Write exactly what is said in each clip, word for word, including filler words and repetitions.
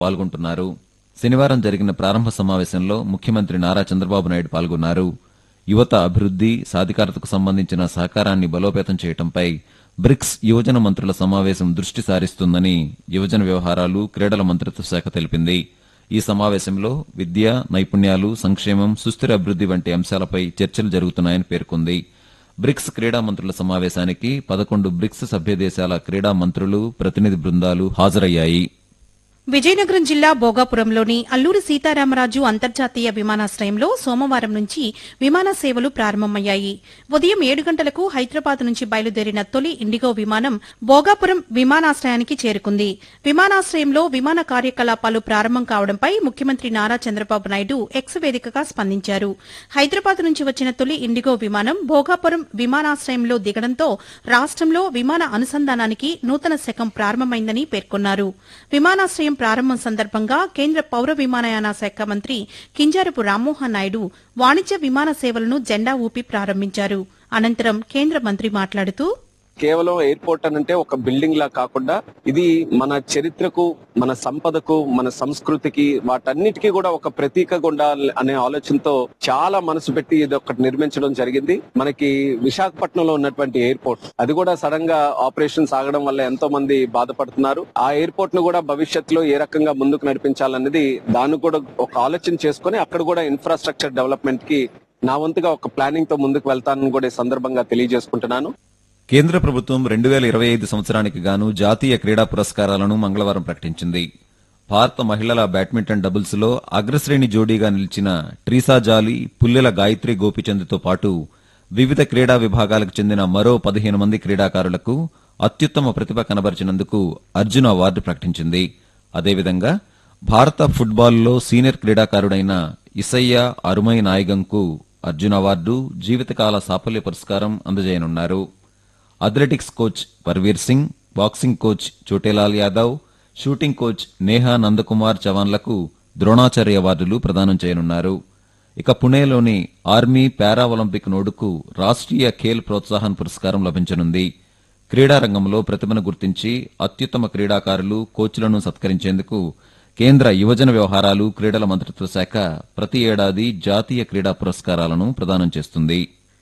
పాల్గొంటున్నారు. శనివారం జరిగిన ప్రారంభ సమావేశంలో ముఖ్యమంత్రి నారా చంద్రబాబు నాయుడు పాల్గొన్నారు. యువత అభివృద్ది, సాధికారతకు సంబంధించిన సహకారాన్ని బలోపేతం చేయడంపై బ్రిక్స్ యువజన మంత్రుల సమావేశం దృష్టి సారిస్తుందని యువజన వ్యవహారాలు, క్రీడల మంత్రిత్వ శాఖ తెలిపింది. ఈ సమావేశంలో విద్య, నైపుణ్యాలు, సంక్షేమం, సుస్థిర అభివృద్ది వంటి అంశాలపై చర్చలు జరుగుతున్నాయని పేర్కొంది. బ్రిక్స్ క్రీడా మంత్రుల సమావేశానికి పదకొండు బ్రిక్స్ సభ్య దేశాల క్రీడా మంత్రులు, ప్రతినిధి బృందాలు హాజరయ్యాయి. విజయనగరం జిల్లా భోగాపురంలోని అల్లూరి సీతారామరాజు అంతర్జాతీయ విమానాశ్రయంలో సోమవారం నుంచి విమాన సేవలు ప్రారంభమయ్యాయి. ఉదయం ఏడు గంటలకు హైదరాబాద్ నుంచి బయలుదేరిన తొలి ఇండిగో విమానం భోగాపురం విమానాశ్రయానికి చేరుకుంది. విమానాశ్రయంలో విమాన కార్యకలాపాలు ప్రారంభం కావడంపై ముఖ్యమంత్రి నారా చంద్రబాబు నాయుడు ఎక్స్ వేదికగా స్పందించారు. హైదరాబాద్ నుంచి వచ్చిన తొలి ఇండిగో విమానం భోగాపురం విమానాశ్రయంలో దిగడంతో రాష్టంలో విమాన అనుసంధానానికి నూతన శకం ప్రారంభమైందని పేర్కొన్నారు. విమానాశ్రయం ప్రారంభం సందర్భంగా కేంద్ర పౌర విమానయాన శాఖ మంత్రి కింజారపు రామ్మోహన్ నాయుడు వాణిజ్య విమాన సేవలను జెండా ఊపి ప్రారంభించారు. అనంతరం కేంద్ర మంత్రి మాట్లాడుతూ, కేవలం ఎయిర్పోర్ట్ అనంటే ఒక బిల్డింగ్ లా కాకుండా ఇది మన చరిత్రకు, మన సంపదకు, మన సంస్కృతికి, వాటన్నిటికీ కూడా ఒక ప్రతీకగా ఉండాలి అనే ఆలోచనతో చాలా మనసు పెట్టి ఇది ఒకటి నిర్మించడం జరిగింది. మనకి విశాఖపట్నంలో ఉన్నటువంటి ఎయిర్పోర్ట్ అది కూడా సడన్ గా ఆపరేషన్ సాగడం వల్ల ఎంతో మంది బాధపడుతున్నారు. ఆ ఎయిర్పోర్ట్ ను కూడా భవిష్యత్తులో ఏ రకంగా ముందుకు నడిపించాలన్నది దాన్ని కూడా ఒక ఆలోచన చేసుకుని అక్కడ కూడా ఇన్ఫ్రాస్ట్రక్చర్ డెవలప్మెంట్ కి నా వంతుగా ఒక ప్లానింగ్ తో ముందుకు వెళ్తానని కూడా ఈ సందర్భంగా తెలియజేసుకుంటున్నాను. కేంద్ర ప్రభుత్వం రెండు వేల ఇరవై ఐదు సంవత్సరానికి గాను జాతీయ క్రీడా పురస్కారాలను మంగళవారం ప్రకటించింది. భారత మహిళల బ్యాడ్మింటన్ డబుల్స్ లో అగ్రశ్రేణి జోడీగా నిలిచిన ట్రీసా జాలీ, పుల్లెల గాయత్రి గోపిచంద్తో పాటు వివిధ క్రీడా విభాగాలకు చెందిన మరో పదిహేను మంది క్రీడాకారులకు అత్యుత్తమ ప్రతిభ కనబరిచినందుకు అర్జున అవార్డు ప్రకటించింది. అదేవిధంగా భారత ఫుట్బాల్లో సీనియర్ క్రీడాకారుడైన ఇసయ్య అరుమై నాయగంకు అర్జున అవార్డు, జీవితకాల సాఫల్య పురస్కారం అందజేయనున్నారు. Athletics coach పర్వీర్ Singh, boxing coach Chhotelal Yadav, shooting coach Neha Nandakumar చవాన్లకు Dronacharya అవార్డులు ప్రదానం చేయనున్నారు. ఇక పుణేలోని ఆర్మీ పారా ఒలింపిక్ నోడుకు రాష్ట్రీయ ఖేల్ ప్రోత్సాహన్ పురస్కారం లభించనుంది. క్రీడారంగంలో ప్రతిభను గుర్తించి అత్యుత్తమ క్రీడాకారులు, కోచ్లను సత్కరించేందుకు కేంద్ర యువజన వ్యవహారాలు, క్రీడల మంత్రిత్వ శాఖ ప్రతి ఏడాది జాతీయ క్రీడా పురస్కారాలను ప్రదానం చేస్తుంది.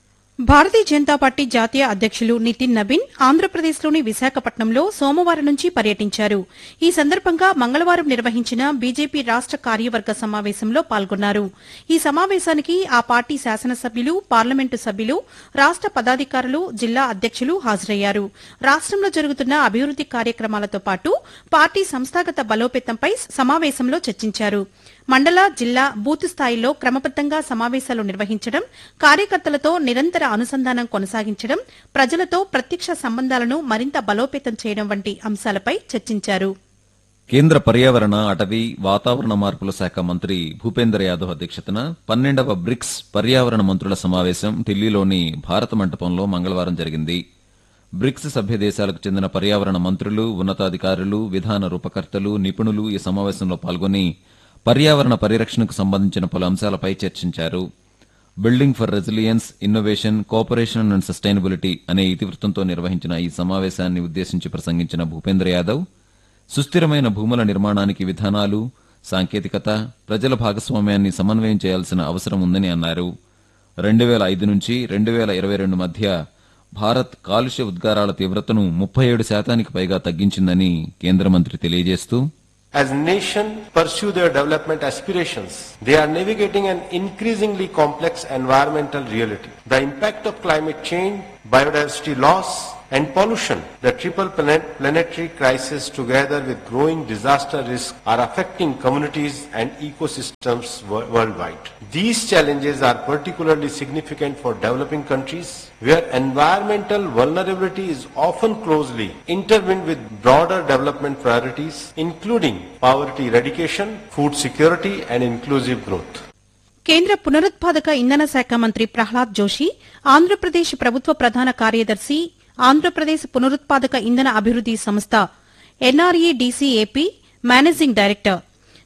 భారతీయ జనతా పార్టీ జాతీయ అధ్యకులు నితిన్ నబీన్ ఆంధ్రప్రదేశ్లోని విశాఖపట్నంలో సోమవారం నుంచి పర్యటించారు. ఈ సందర్భంగా మంగళవారం నిర్వహించిన బీజేపీ రాష్ట కార్యవర్గ సమావేశంలో పాల్గొన్నారు. ఈ సమావేశానికి ఆ పార్టీ శాసనసభ్యులు, పార్లమెంటు సభ్యులు, రాష్ట పదాధికారులు, జిల్లా అధ్యకులు హాజరయ్యారు. రాష్టంలో జరుగుతున్న అభివృద్ది కార్యక్రమాలతో పాటు పార్టీ సంస్థాగత బలోపేతంపై సమావేశంలో చర్చించారు. మండల, జిల్లా, బూత్ స్థాయిలో క్రమబద్దంగా సమావేశాలు నిర్వహించడం, కార్యకర్తలతో నిరంతర అనుసంధానం కొనసాగించడం, ప్రజలతో ప్రత్యక్ష సంబంధాలను మరింత బలోపేతం చేయడం వంటి అంశాలపై చర్చించారు. కేంద్ర పర్యావరణ, అటవీ, వాతావరణ మార్పుల శాఖ మంత్రి భూపేందర్ యాదవ్ అధ్యక్షతన పన్నెండవ బ్రిక్స్ పర్యావరణ మంత్రుల సమావేశం ఢిల్లీలోని భారత మంటపంలో మంగళవారం జరిగింది. బ్రిక్స్ సభ్య దేశాలకు చెందిన పర్యావరణ మంత్రులు, ఉన్నతాధికారులు, విధాన రూపకర్తలు, నిపుణులు ఈ సమావేశంలో పాల్గొని పర్యావరణ పరిరక్షణకు సంబంధించిన పలు అంశాలపై చర్చించారు. Building for resilience, innovation, cooperation and sustainability అనే ఇతివృత్తంతో నిర్వహించిన ఈ సమావేశాన్ని ఉద్దేశించి ప్రసంగించిన భూపేందర్ యాదవ్ సుస్థిరమైన భూముల నిర్మాణానికి విధానాలు, సాంకేతికత, ప్రజల భాగస్వామ్యాన్ని సమన్వయం చేయాల్సిన అవసరం ఉందని అన్నారు. రెండు వేల ఐదు నుంచి రెండు వేల ఇరవై రెండు మధ్య భారత్ కాలుష్య ఉద్గారాల తీవ్రతను ముప్పై ఏడు శాతానికి పైగా తగ్గించిందని కేంద్ర మంత్రి తెలియజేస్తూ, As nations pursue their development aspirations, they are navigating an increasingly complex environmental reality. The impact of climate change, biodiversity loss, and pollution, the triple planet planetary crisis together with growing disaster risk are affecting communities and ecosystems wor- worldwide. These challenges are particularly significant for developing countries where environmental vulnerability is often closely intertwined with broader development priorities including poverty eradication, food security and inclusive growth. కేంద్ర పునరుత్పాదక ఇంధన శాఖ మంత్రి ప్రహ్లాద్ జోషి, ఆంధ్రప్రదేశ్ ప్రభుత్వ ప్రధాన కార్యదర్శి, ఆంధ్రప్రదేశ్ పునరుత్పాదక ఇంధన అభివృద్ది సంస్థ ఎన్ఆర్ఈడీసీ ఏపీ మేనేజింగ్ డైరెక్టర్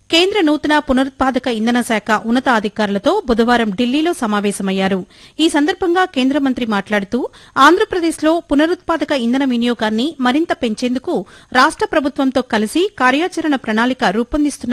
కేంద్ర నూతన పునరుత్పాదక ఇంధన శాఖ ఉన్నతాధికారులతో బుధవారం ఢిల్లీలో సమావేశమయ్యారు. ఈ సందర్భంగా కేంద్ర మంత్రి మాట్లాడుతూ ఆంధ్రప్రదేశ్లో పునరుత్పాదక ఇంధన వినియోగాన్ని మరింత పెంచేందుకు రాష్ట ప్రభుత్వంతో కలిసి కార్యాచరణ ప్రణాళిక రూపొందిస్తున్న